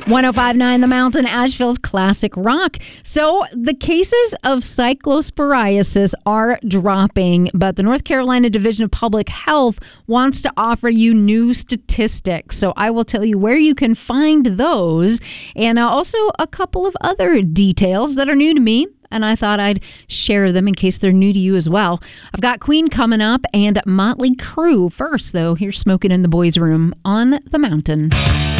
105.9 The Mountain, Asheville's classic rock. So the cases of cyclosporiasis are dropping, but the North Carolina Division of Public Health wants to offer you new statistics. So I will tell you where you can find those, and also a couple of other details that are new to me, and I thought I'd share them in case they're new to you as well. I've got Queen coming up and Motley Crue. First, though, here's Smoking in the Boys' Room on The Mountain.